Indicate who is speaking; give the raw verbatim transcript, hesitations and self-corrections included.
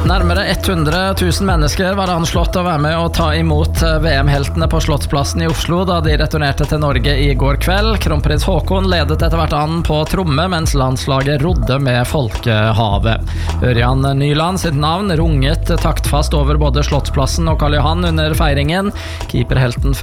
Speaker 1: Nærmere hundre tusen mennesker var anslått å være med og ta imot V M-heltene på Slottsplassen i Oslo da de returnerte til Norge i går kveld. Kronprins Haakon ledet etter hvert an på tromme, mens landslaget rodde med folkehavet. Ørjan Nyland sitt navn runget taktfast over både Slottsplassen og Karl Johan under feiringen. Keeperhelten